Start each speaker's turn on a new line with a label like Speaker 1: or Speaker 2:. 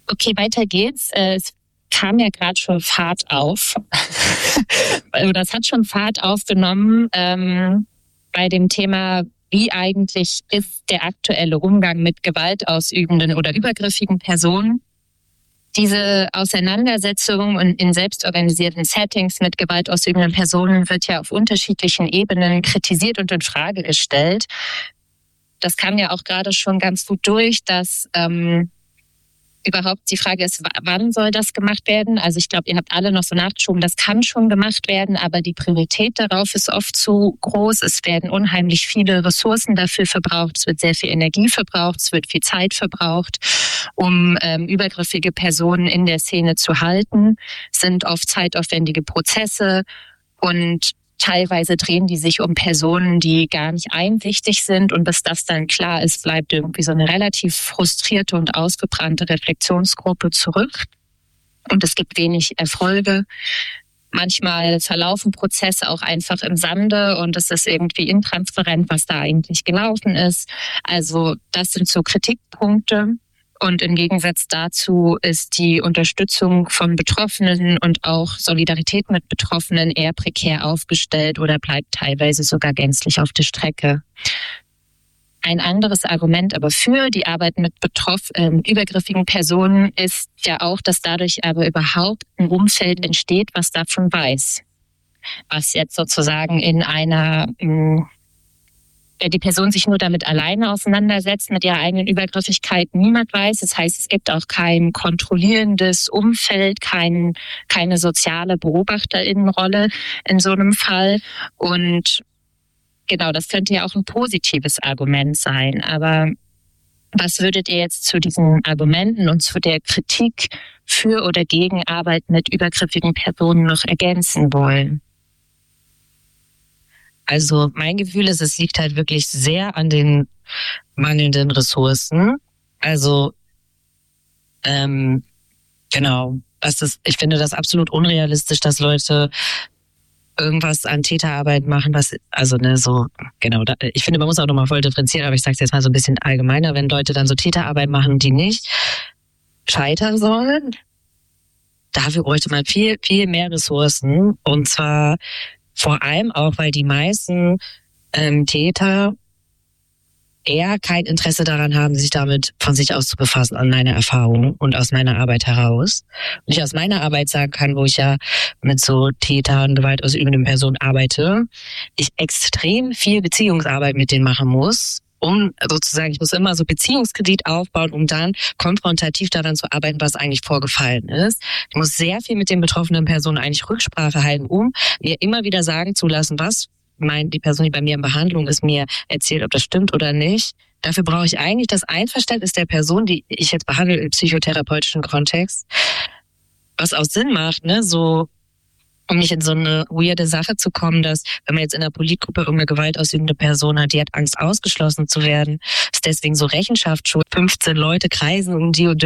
Speaker 1: Okay, weiter geht's. Es kam ja gerade schon Fahrt auf. Oder es hat schon Fahrt aufgenommen bei dem Thema, wie eigentlich ist der aktuelle Umgang mit gewaltausübenden oder übergriffigen Personen. Diese Auseinandersetzung in selbstorganisierten Settings mit gewaltausübenden Personen wird ja auf unterschiedlichen Ebenen kritisiert und in Frage gestellt. Das kam ja auch gerade schon ganz gut durch, dass überhaupt die Frage ist, wann soll das gemacht werden? Also ich glaube, ihr habt alle noch so nachgeschoben, das kann schon gemacht werden, aber die Priorität darauf ist oft zu groß. Es werden unheimlich viele Ressourcen dafür verbraucht, es wird sehr viel Energie verbraucht, es wird viel Zeit verbraucht, um übergriffige Personen in der Szene zu halten. Es sind oft zeitaufwendige Prozesse und teilweise drehen die sich um Personen, die gar nicht einsichtig sind. Und bis das dann klar ist, bleibt irgendwie so eine relativ frustrierte und ausgebrannte Reflexionsgruppe zurück. Und es gibt wenig Erfolge. Manchmal verlaufen Prozesse auch einfach im Sande und es ist irgendwie intransparent, was da eigentlich gelaufen ist. Also das sind so Kritikpunkte. Und im Gegensatz dazu ist die Unterstützung von Betroffenen und auch Solidarität mit Betroffenen eher prekär aufgestellt oder bleibt teilweise sogar gänzlich auf der Strecke. Ein anderes Argument aber für die Arbeit mit übergriffigen Personen ist ja auch, dass dadurch aber überhaupt ein Umfeld entsteht, was davon weiß. Was jetzt sozusagen in einer die Person sich nur damit alleine auseinandersetzt, mit ihrer eigenen Übergriffigkeit, niemand weiß. Das heißt, es gibt auch kein kontrollierendes Umfeld, keine soziale BeobachterInnenrolle in so einem Fall. Und genau, das könnte ja auch ein positives Argument sein. Aber was würdet ihr jetzt zu diesen Argumenten und zu der Kritik für oder gegen Arbeit mit übergriffigen Personen noch ergänzen wollen?
Speaker 2: Also mein Gefühl ist, es liegt halt wirklich sehr an den mangelnden Ressourcen. Also genau, ich finde das absolut unrealistisch, dass Leute irgendwas an Täterarbeit machen, ich finde, man muss auch nochmal voll differenzieren, aber ich sage es jetzt mal so ein bisschen allgemeiner, wenn Leute dann so Täterarbeit machen, die nicht scheitern sollen, dafür bräuchte man viel, viel mehr Ressourcen und zwar vor allem auch, weil die meisten Täter eher kein Interesse daran haben, sich damit von sich aus zu befassen, an meiner Erfahrung und aus meiner Arbeit heraus. Und ich aus meiner Arbeit sagen kann, wo ich ja mit so Tätern, gewaltausübenden Personen arbeite, ich extrem viel Beziehungsarbeit mit denen machen muss, ich muss immer so Beziehungskredit aufbauen, um dann konfrontativ daran zu arbeiten, was eigentlich vorgefallen ist. Ich muss sehr viel mit den betroffenen Personen eigentlich Rücksprache halten, um mir immer wieder sagen zu lassen, was die Person, die bei mir in Behandlung ist, mir erzählt, ob das stimmt oder nicht. Dafür brauche ich eigentlich das Einverständnis der Person, die ich jetzt behandle im psychotherapeutischen Kontext, was auch Sinn macht, ne, so um nicht in so eine weirde Sache zu kommen, dass, wenn man jetzt in einer Politgruppe irgendeine gewaltausübende Person hat, die hat Angst, ausgeschlossen zu werden, ist deswegen so Rechenschaft schon 15 Leute kreisen um die und